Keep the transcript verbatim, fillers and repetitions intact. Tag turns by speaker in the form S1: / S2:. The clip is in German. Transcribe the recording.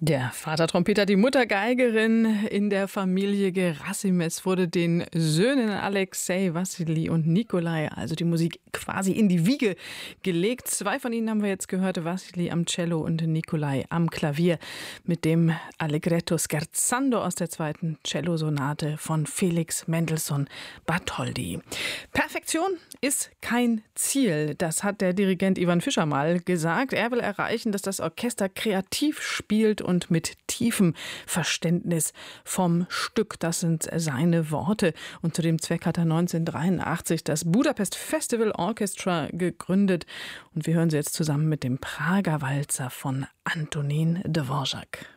S1: Der Vater-Trompeter, die Mutter Geigerin in der Familie Gerassimes wurde den Söhnen Alexei, Wassili und Nikolai, also die Musik quasi in die Wiege gelegt. Zwei von ihnen haben wir jetzt gehört, Wassili am Cello und Nikolai am Klavier mit dem Allegretto Scherzando aus der zweiten Cellosonate von Felix Mendelssohn Bartholdy. Perfektion ist kein Ziel, das hat der Dirigent Ivan Fischer mal gesagt. Er will erreichen, dass das Orchester kreativ spielt und und mit tiefem Verständnis vom Stück. Das sind seine Worte. Und zu dem Zweck hat er neunzehnhundertdreiundachtzig das Budapest Festival Orchestra gegründet. Und wir hören sie jetzt zusammen mit dem Prager Walzer von Antonín Dvořák.